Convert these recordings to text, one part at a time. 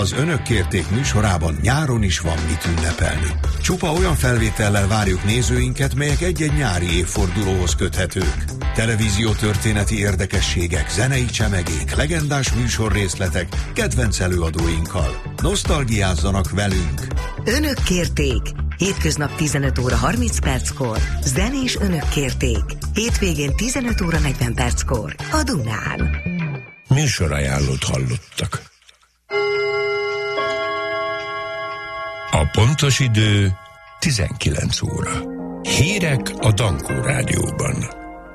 Az Önök kérték műsorában nyáron is van mit ünnepelni. Csupa olyan felvétellel várjuk nézőinket, melyek egy-egy nyári évfordulóhoz köthetők. Televíziótörténeti érdekességek, zenei csemegék, legendás műsorrészletek, kedvenc előadóinkkal. Nosztalgiázzanak velünk! Önök kérték! Hétköznap 15 óra 30 perckor, zenés Önök kérték. Hétvégén 15 óra 40 perckor a Dunán. Műsorajánlót hallottak. A pontos idő 19 óra. Hírek a Dankó Rádióban.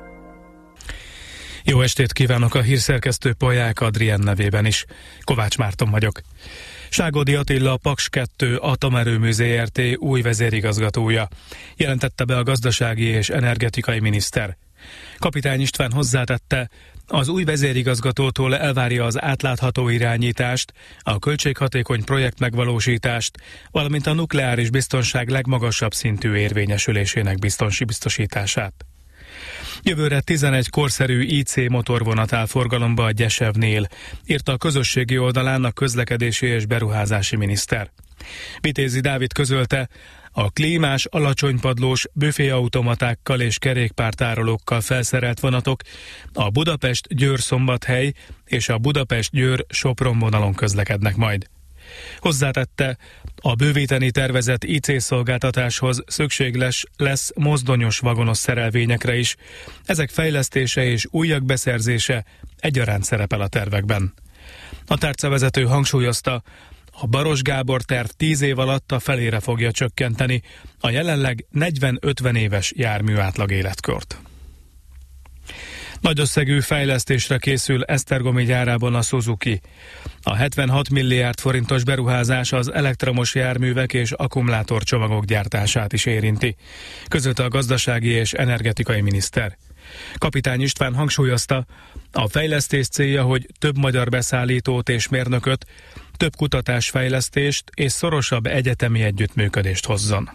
Jó estét kívánok a hírszerkesztő Polyák Adrien nevében is. Kovács Márton vagyok. Ságódi Attila, a Paks 2 Atomerőmű Zrt. Új vezérigazgatója, jelentette be a gazdasági és energetikai miniszter. Kapitány István hozzátette, az új vezérigazgatótól elvárja az átlátható irányítást, a költséghatékony projekt megvalósítást, valamint a nukleáris biztonság legmagasabb szintű érvényesülésének biztosítását. Jövőre 11 korszerű IC motorvonat áll forgalomba a Gyesevnél, írta a közösségi oldalán a közlekedési és beruházási miniszter. Vitézi Dávid közölte, a klímás, alacsonypadlós büféautomatákkal és kerékpártárolókkal felszerelt vonatok a Budapest-Győr-Szombathely és a Budapest-Győr-Sopron vonalon közlekednek majd. Hozzátette, a bővíteni tervezett IC szolgáltatáshoz szükséges lesz mozdonyos vagonos szerelvényekre is. Ezek fejlesztése és újak beszerzése egyaránt szerepel a tervekben. A tárcavezető hangsúlyozta, a Baros Gábor terv 10 év alatt a felére fogja csökkenteni a jelenleg 40-50 éves jármű átlag életkort. Nagy összegű fejlesztésre készül esztergomi gyárában a Suzuki. A 76 milliárd forintos beruházás az elektromos járművek és akkumulátorcsomagok gyártását is érinti, közölte a gazdasági és energetikai miniszter. Kapitány István hangsúlyozta, a fejlesztés célja, hogy több magyar beszállítót és mérnököt, több kutatásfejlesztést és szorosabb egyetemi együttműködést hozzon.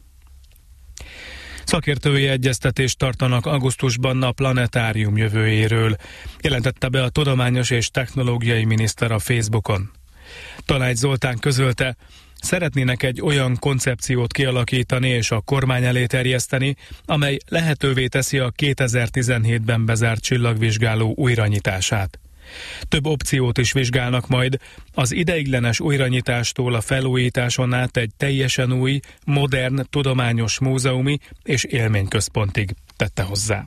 Szakértői egyeztetést tartanak augusztusban a planetárium jövőjéről, jelentette be a tudományos és technológiai miniszter a Facebookon. Tanács Zoltán közölte, szeretnének egy olyan koncepciót kialakítani és a kormány elé terjeszteni, amely lehetővé teszi a 2017-ben bezárt csillagvizsgáló újranyitását. Több opciót is vizsgálnak majd, az ideiglenes újranyitástól a felújításon át egy teljesen új, modern, tudományos múzeumi és élményközpontig, tette hozzá.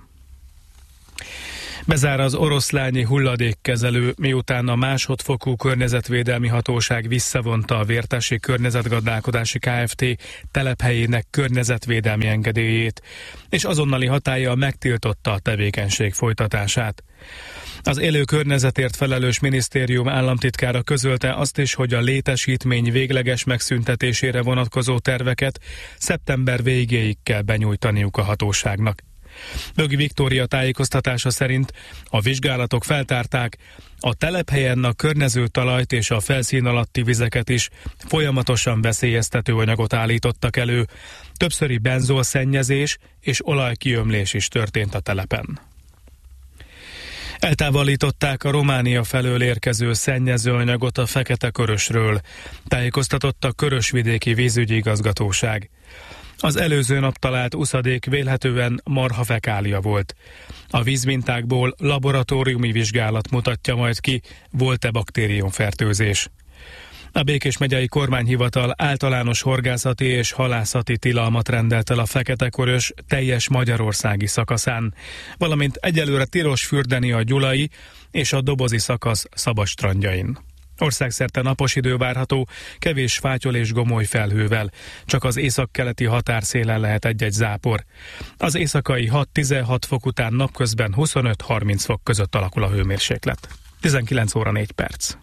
Bezár az oroszlányi hulladékkezelő, miután a másodfokú környezetvédelmi hatóság visszavonta a Vértesi Környezetgazdálkodási Kft. Telephelyének környezetvédelmi engedélyét, és azonnali hatállyal megtiltotta a tevékenység folytatását. Az élő környezetért felelős minisztérium államtitkára közölte azt is, hogy a létesítmény végleges megszüntetésére vonatkozó terveket szeptember végéig kell benyújtaniuk a hatóságnak. Bögi Viktória tájékoztatása szerint a vizsgálatok feltárták, a telephelyen a környező talajt és a felszín alatti vizeket is folyamatosan veszélyeztető anyagot állítottak elő, többszöri benzolszennyezés és olajkiömlés is történt a telepen. Eltávolították a Románia felől érkező szennyezőanyagot a Fekete-Körösről, tájékoztatott a Körösvidéki Vízügyi Igazgatóság. Az előző nap talált uszadék vélhetően marhafekália volt. A vízmintákból laboratóriumi vizsgálat mutatja majd ki, volt-e baktériumfertőzés. A Békés megyei kormányhivatal általános horgászati és halászati tilalmat rendelt el a Fekete-Körös teljes magyarországi szakaszán, valamint egyelőre tilos fürdeni a gyulai és a dobozi szakasz szabadstrandjain. Országszerte napos idő várható, kevés fátyol és gomoly felhővel, csak az északkeleti határszélen lehet egy-egy zápor. Az éjszakai 6-16 fok után napközben 25-30 fok között alakul a hőmérséklet. 19 óra 4 perc.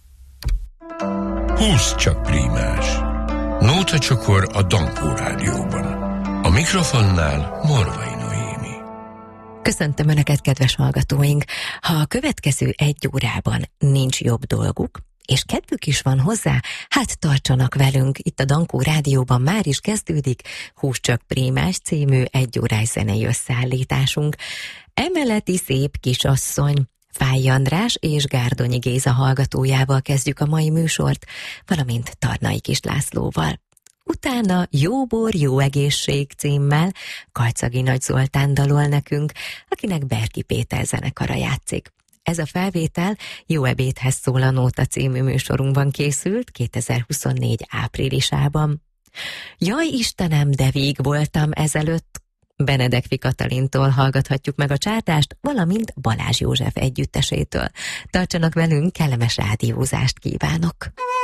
Húsz csak prímás. Nóta csokor a Dankó Rádióban. A mikrofonnál Morvai Noémi. Köszöntöm Önöket, kedves hallgatóink! Ha a következő 1 órában nincs jobb dolguk, és kedvük is van hozzá, hát tartsanak velünk, itt a Dankó Rádióban már is kezdődik Húsz csak prímás című 1 órás zenei összeállításunk. Emeleti szép kisasszony, Fáy András és Gárdonyi Géza hallgatójával kezdjük a mai műsort, valamint Tarnai Kis Lászlóval. Utána Jó bor, jó egészség címmel Kajczagi Nagy Zoltán dalol nekünk, akinek Berki Péter zenekara játszik. Ez a felvétel Jó ebédhez szól a Nóta című műsorunkban készült 2024 áprilisában. Jaj Istenem, de víg voltam ezelőtt! Benedek Katalintól hallgathatjuk meg a csárdást, valamint Balázs József együttesétől. Tartsanak velünk, kellemes rádiózást kívánok!